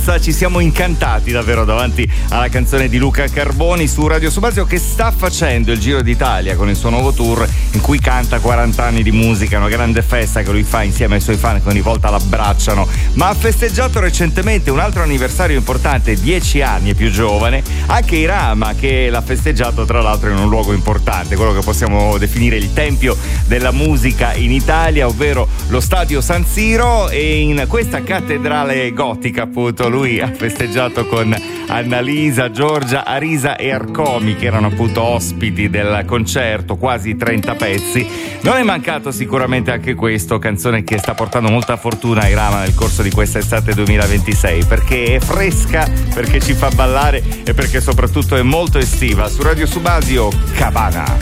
Ci siamo incantati davvero davanti alla canzone di Luca Carboni su Radio Subasio, che sta facendo il Giro d'Italia con il suo nuovo tour in cui canta 40 anni di musica, una grande festa che lui fa insieme ai suoi fan che ogni volta l'abbracciano, ma ha festeggiato recentemente un altro anniversario importante, 10 anni e più giovane, anche Irama, che l'ha festeggiato tra l'altro in un luogo importante, quello che possiamo definire il tempio della musica in Italia, ovvero lo stadio San Siro, e in questa cattedrale gotica appunto lui ha festeggiato con Annalisa, Giorgia, Arisa e Arcomi, che erano appunto ospiti del concerto, quasi 30 pezzi. Non è mancato sicuramente anche questo, canzone che sta portando molta fortuna a Irama nel corso di questa estate 2026, perché è fresca, perché ci fa ballare e perché soprattutto è molto estiva. Su Radio Subasio, Cabana.